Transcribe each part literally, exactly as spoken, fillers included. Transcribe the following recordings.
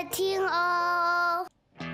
听哦。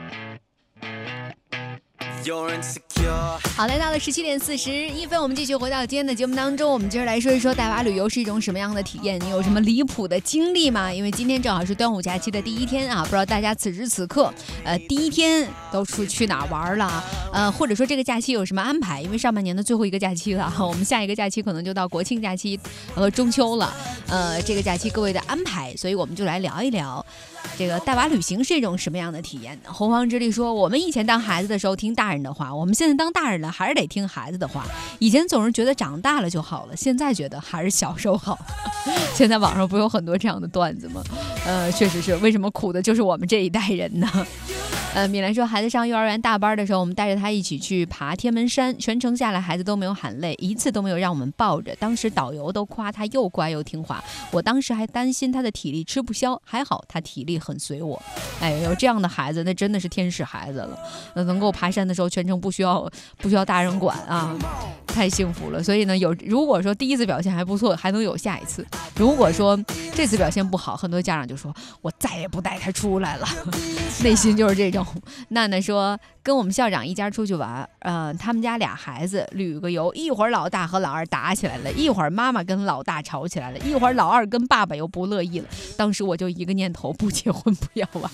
好，来到了十七点四十一分，我们继续回到今天的节目当中。我们接着来说一说带娃旅游是一种什么样的体验？你有什么离谱的经历吗？因为今天正好是端午假期的第一天啊，不知道大家此时此刻，呃，第一天都出去哪玩了？呃，或者说这个假期有什么安排？因为上半年的最后一个假期了，我们下一个假期可能就到国庆假期和中秋了。呃，这个假期各位的安排，所以我们就来聊一聊。这个带娃旅行是一种什么样的体验呢？洪荒之力说，我们以前当孩子的时候听大人的话，我们现在当大人了还是得听孩子的话。以前总是觉得长大了就好了，现在觉得还是小时候好。现在网上不有很多这样的段子吗？呃，确实是，为什么苦的就是我们这一代人呢？呃，米兰说，孩子上幼儿园大班的时候，我们带着他一起去爬天门山，全程下来孩子都没有喊累，一次都没有让我们抱着。当时导游都夸他又乖又听话，我当时还担心他的体力吃不消，还好他体力很随我。哎，有这样的孩子，那真的是天使孩子了。呃，能够爬山的时候全程不需要不需要大人管啊，太幸福了。所以呢，有如果说第一次表现还不错，还能有下一次。如果说这次表现不好，很多家长就说我再也不带他出来了，内心就是这种。娜娜说，跟我们校长一家出去玩，呃，他们家俩孩子旅个游，一会儿老大和老二打起来了，一会儿妈妈跟老大吵起来了，一会儿老二跟爸爸又不乐意了。当时我就一个念头，不结婚不要娃。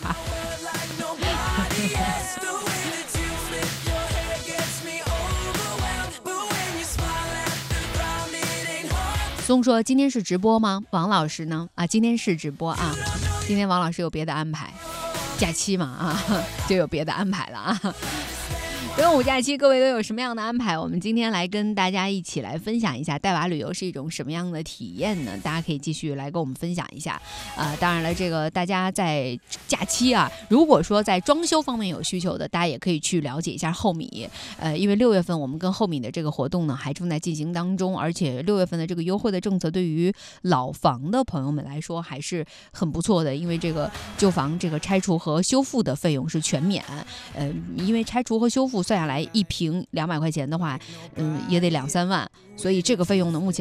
松说，今天是直播吗？王老师呢？啊，今天是直播啊，今天王老师有别的安排。假期嘛啊，就有别的安排了啊。端午假期各位都有什么样的安排？我们今天来跟大家一起来分享一下带娃旅游是一种什么样的体验呢？大家可以继续来跟我们分享一下啊、呃。当然了，这个大家在假期啊，如果说在装修方面有需求的，大家也可以去了解一下厚米。呃，因为六月份我们跟厚米的这个活动呢还正在进行当中，而且六月份的这个优惠的政策对于老房的朋友们来说还是很不错的，因为这个旧房这个拆除和修复的费用是全免。呃，因为拆除和修复算下来一平两百块钱的话，嗯，也得两三万，所以这个费用呢，目前